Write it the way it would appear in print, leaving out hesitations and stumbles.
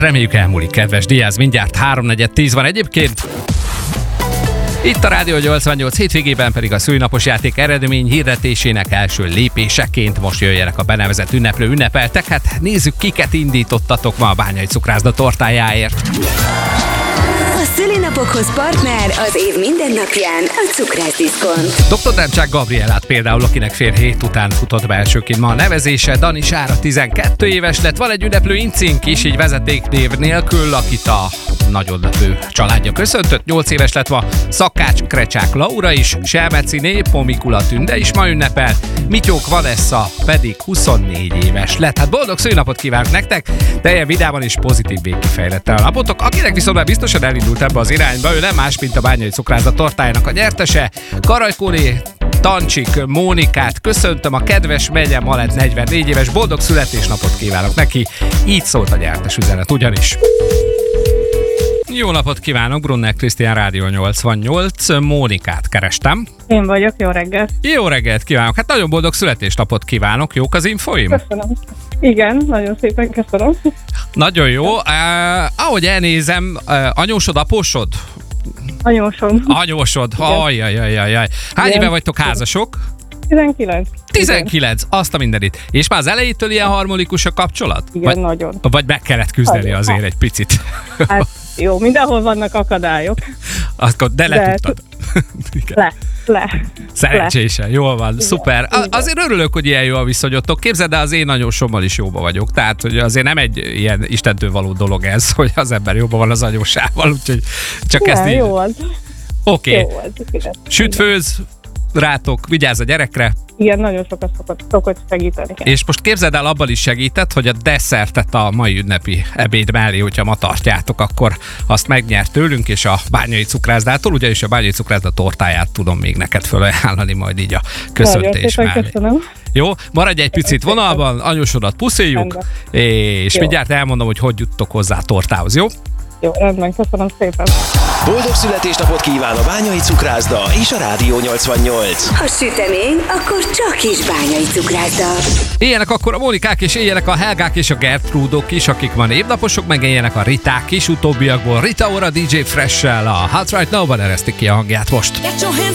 Reméljük elmúlik, kedves Diáz, mindjárt 3:40 van egyébként. Itt a Rádió 88 hétvégében pedig a szülinapos játék eredmény hirdetésének első lépéseként most jöjjenek a benevezett ünnepeltek. Hát nézzük, kiket indítottatok ma a Bányai Cukrászda tortájáért. A szülinapokhoz partner az év minden napján a Cukrászdiszkont. Dr. Demcsák Gabriellát például, akinek fél hét után futott be elsőként ma a nevezése. Dani Sára 12 éves lett, van egy ünneplő incink is, így vezetéknév nélkül, akit a nagyon lepő családja köszöntött. 8 éves lett ma Szakács Krecsák Laura is, Selmeciné Pomikula Tünde is ma ünnepel, Mityók Vanessa pedig 24 éves lett. Hát boldog szülinapot kívánok nektek, teljen vidáman és pozitív végkifejlettel a napotok. Akinek viszont már biztosan elindult ebbe az irányba, ő nem más, mint a Bányai Cukrászda tortájának a nyertese, Karajkóné Tancsik Mónikát köszöntöm, a kedves menyem ma lett 44 éves, boldog születésnapot kívánok neki, így szólt a nyertes üzenet ugyanis. Jó napot kívánok, Brunner Krisztián, Rádió 88, Mónikát kerestem. Én vagyok, jó reggelt. Jó reggelt kívánok, hát nagyon boldog születésnapot kívánok, jók az infoim? Köszönöm. Igen, nagyon szépen köszönöm. Nagyon jó, ahogy elnézem, anyósod, apósod? Anyósom. Anyósod, ajjajajajaj. Hány éve vagytok házasok? 19. 19, azt a mindenit. És már az elejétől ilyen harmonikus a kapcsolat? Igen, nagyon. Vagy meg kellett küzdeni nagyon. Azért egy picit? Hát jó, mindenhol vannak akadályok. De letudtad. Le. Szerencsésen, jól van, igen, szuper. Azért örülök, hogy ilyen jó a viszonyotok. Képzeld, de az én anyósommal is jóba vagyok. Tehát, hogy azért nem egy ilyen istentől való dolog ez, hogy az ember jóban van az anyósával, úgyhogy csak igen, ezt így... jó az. Oké. Jó az. Süt, főz rátok, vigyázz a gyerekre. Igen, nagyon sokat szokott segíteni. És most képzeld el, abban is segített, hogy a desszertet a mai ünnepi ebéd mellé, hogyha ma tartjátok, akkor azt megnyert tőlünk, és a Bányai Cukrászdától, ugyanis a Bányai Cukrászda tortáját tudom még neked felajánlani majd így a köszöntés mellé. Köszönöm. Jó, maradj egy picit vonalban, anyósodat pusziljuk, és mindjárt elmondom, hogy juttok hozzá a tortához, jó? Jó, rendben, köszönöm szépen. Boldog születésnapot kíván a Bányai Cukrászda és a Rádió 88. Ha sütemény, akkor csak is Bányai Cukrászda. Éljenek akkor a Mónikák, és éljenek a Helgák és a Gertrúdok is, akik van évnaposok, meg éljenek a Riták is, utóbbiakból Rita Ora DJ Fresh-sel, a Hot Right Now-ban eresztik ki a hangját most.